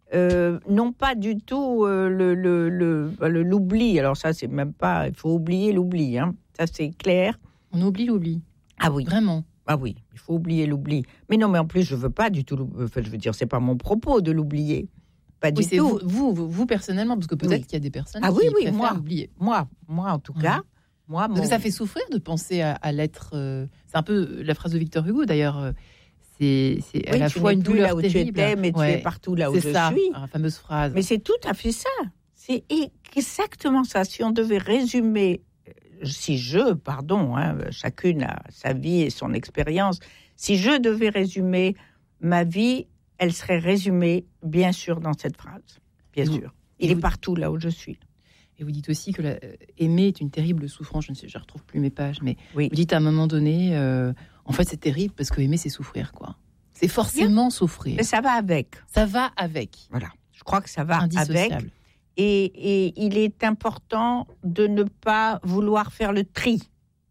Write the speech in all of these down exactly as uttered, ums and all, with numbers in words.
euh, non pas du tout euh, le, le, le, le, l'oubli. Alors ça, c'est même pas... Il faut oublier l'oubli, hein. Ça, c'est clair. On oublie l'oubli. Ah oui. Vraiment. Ah oui, il faut oublier l'oubli. Mais non, mais en plus, je veux pas du tout... Enfin, je veux dire, c'est pas mon propos de l'oublier. Pas du oui, c'est tout. Vous, vous, vous, personnellement, parce que peut-être oui. qu'il y a des personnes ah, qui oui, oui, préfèrent moi, oublier. Moi, moi, en tout cas... Ouais. Moi, Parce mon... que ça fait souffrir de penser à, à l'être... Euh, c'est un peu la phrase de Victor Hugo, d'ailleurs. C'est, c'est oui, à la fois une douleur là où terrible. Tu étais, mais ouais. tu es partout là où c'est je ça, suis. La fameuse phrase. Mais c'est tout à fait ça. C'est exactement ça. Si on devait résumer, si je, pardon, hein, chacune a sa vie et son expérience, si je devais résumer ma vie, elle serait résumée, bien sûr, dans cette phrase. Bien vous, sûr. Il est vous, partout là où je suis. Et vous dites aussi que la, euh, aimer est une terrible souffrance. Je ne sais, je ne retrouve plus mes pages, mais oui. vous dites à un moment donné, euh, en fait, c'est terrible parce que aimer, c'est souffrir, quoi. C'est forcément bien. Souffrir. Mais ça va avec. Ça va avec. Voilà. Je crois que ça va avec. Et, et il est important de ne pas vouloir faire le tri.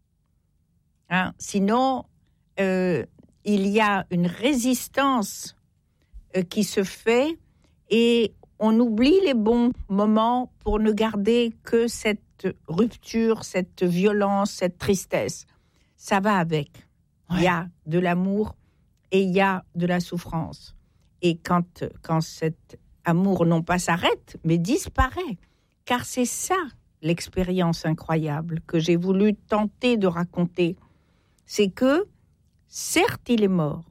Hein? Sinon, euh, il y a une résistance euh, qui se fait et on oublie les bons moments pour ne garder que cette rupture, cette violence, cette tristesse. Ça va avec. Ouais. Il y a de l'amour et il y a de la souffrance. Et quand, quand cet amour non pas s'arrête, mais disparaît, car c'est ça l'expérience incroyable que j'ai voulu tenter de raconter, c'est que, certes, il est mort,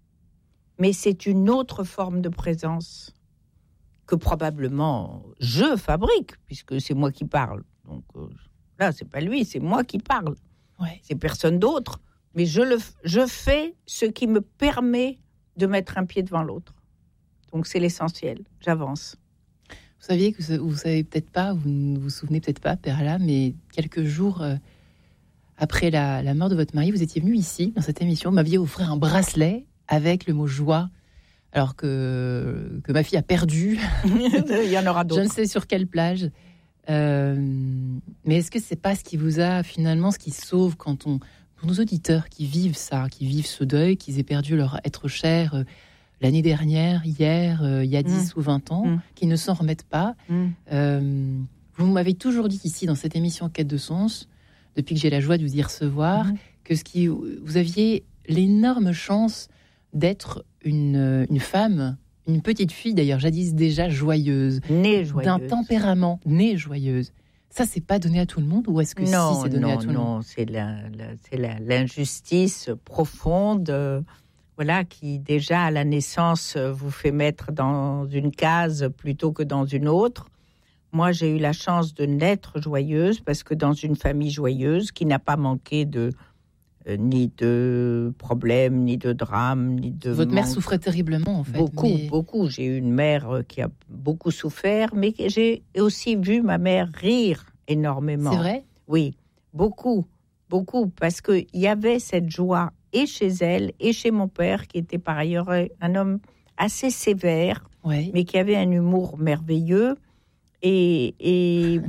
mais c'est une autre forme de présence que probablement je fabrique, puisque c'est moi qui parle. Donc euh, là, c'est pas lui, c'est moi qui parle. Ouais. C'est personne d'autre. Mais je, le, je fais ce qui me permet de mettre un pied devant l'autre. Donc c'est l'essentiel. J'avance. Vous saviez que vous savez peut-être pas, vous ne vous souvenez peut-être pas, Perla, mais quelques jours euh, après la, la mort de votre mari, vous étiez venu ici, dans cette émission, vous m'aviez offert un bracelet avec le mot joie. Alors que, que ma fille a perdu. Il y en aura d'autres. Je ne sais sur quelle plage. Euh, mais est-ce que c'est pas ce qui vous a finalement, ce qui sauve quand on, pour nos auditeurs qui vivent ça, qui vivent ce deuil, qu'ils aient perdu leur être cher euh, l'année dernière, hier, euh, il y a dix mmh. ou vingt ans, mmh. qui ne s'en remettent pas. Mmh. Euh, vous m'avez toujours dit ici, dans cette émission Quête de Sens, depuis que j'ai la joie de vous y recevoir, mmh. que ce qui, vous aviez l'énorme chance d'être une, une femme, une petite fille d'ailleurs, jadis déjà joyeuse, née joyeuse, d'un tempérament, née joyeuse. Ça, c'est pas donné à tout le monde ou est-ce que non, si c'est donné non, à tout non, le monde? Non, c'est, la, la, c'est la, l'injustice profonde, euh, voilà, qui déjà à la naissance vous fait mettre dans une case plutôt que dans une autre. Moi, j'ai eu la chance de naître joyeuse parce que dans une famille joyeuse qui n'a pas manqué de Euh, ni de problèmes, ni de drames, ni de Votre manque. mère souffrait terriblement, en fait. Beaucoup, mais... beaucoup. J'ai eu une mère qui a beaucoup souffert, mais j'ai aussi vu ma mère rire énormément. C'est vrai ? Oui, beaucoup, beaucoup, parce qu'il y avait cette joie et chez elle et chez mon père, qui était par ailleurs un homme assez sévère, ouais. mais qui avait un humour merveilleux. Et, et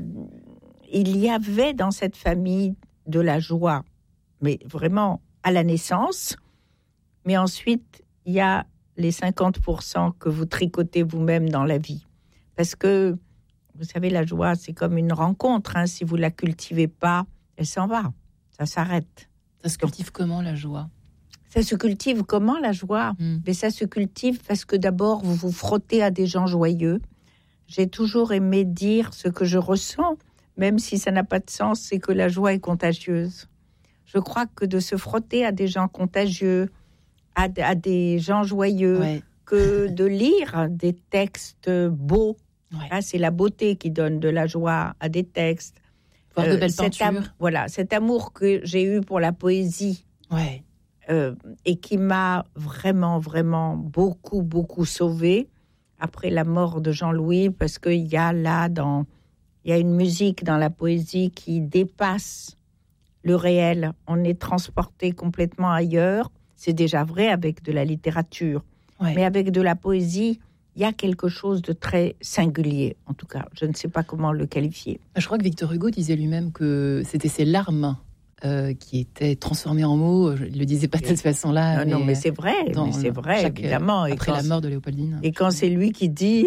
il y avait dans cette famille de la joie, mais vraiment à la naissance. Mais ensuite, il y a les cinquante pour cent que vous tricotez vous-même dans la vie. Parce que, vous savez, la joie, c'est comme une rencontre. Hein. Si vous ne la cultivez pas, elle s'en va. Ça s'arrête. Ça se cultive Donc, comment, la joie ? Ça se cultive comment, la joie ? mmh. Mais ça se cultive parce que d'abord, vous vous frottez à des gens joyeux. J'ai toujours aimé dire ce que je ressens, même si ça n'a pas de sens, c'est que la joie est contagieuse. Je crois que de se frotter à des gens contagieux, à, à des gens joyeux, ouais. que de lire des textes beaux. Ouais. Hein, c'est la beauté qui donne de la joie à des textes. Voir euh, de belles peintures. Am- voilà, cet amour que j'ai eu pour la poésie ouais. euh, et qui m'a vraiment, vraiment beaucoup, beaucoup sauvée après la mort de Jean-Louis, parce qu'il y a là, dans, il y a une musique dans la poésie qui dépasse le réel, on est transporté complètement ailleurs. C'est déjà vrai avec de la littérature. Ouais. Mais avec de la poésie, il y a quelque chose de très singulier, en tout cas. Je ne sais pas comment le qualifier. Je crois que Victor Hugo disait lui-même que c'était ses larmes euh, qui étaient transformées en mots. Il ne le disait pas de cette façon-là. Non, mais non, mais c'est vrai, mais c'est vrai, chaque, évidemment. Après et la mort de Léopoldine. Et quand c'est lui qui dit